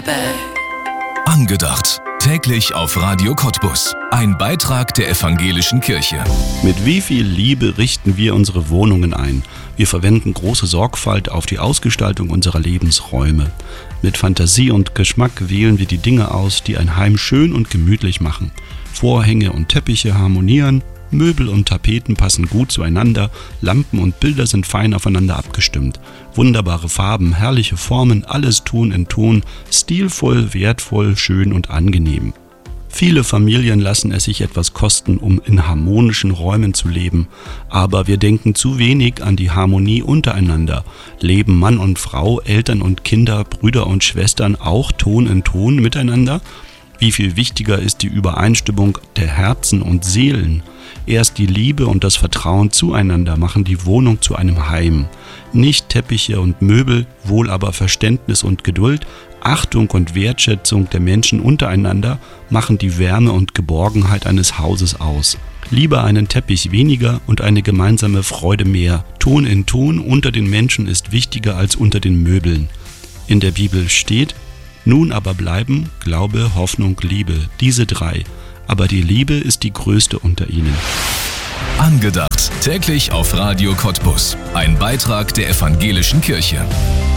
Angedacht. Täglich auf Radio Cottbus. Ein Beitrag der Evangelischen Kirche. Mit wie viel Liebe richten wir unsere Wohnungen ein? Wir verwenden große Sorgfalt auf die Ausgestaltung unserer Lebensräume. Mit Fantasie und Geschmack wählen wir die Dinge aus, die ein Heim schön und gemütlich machen. Vorhänge und Teppiche harmonieren, Möbel und Tapeten passen gut zueinander, Lampen und Bilder sind fein aufeinander abgestimmt. Wunderbare Farben, herrliche Formen, alles Ton in Ton, stilvoll, wertvoll, schön und angenehm. Viele Familien lassen es sich etwas kosten, um in harmonischen Räumen zu leben. Aber wir denken zu wenig an die Harmonie untereinander. Leben Mann und Frau, Eltern und Kinder, Brüder und Schwestern auch Ton in Ton miteinander? Wie viel wichtiger ist die Übereinstimmung der Herzen und Seelen? Erst die Liebe und das Vertrauen zueinander machen die Wohnung zu einem Heim. Nicht Teppiche und Möbel, wohl aber Verständnis und Geduld, Achtung und Wertschätzung der Menschen untereinander machen die Wärme und Geborgenheit eines Hauses aus. Lieber einen Teppich weniger und eine gemeinsame Freude mehr. Ton in Ton unter den Menschen ist wichtiger als unter den Möbeln. In der Bibel steht: Nun aber bleiben Glaube, Hoffnung, Liebe, diese drei. Aber die Liebe ist die größte unter ihnen. Angedacht. Täglich auf Radio Cottbus. Ein Beitrag der Evangelischen Kirche.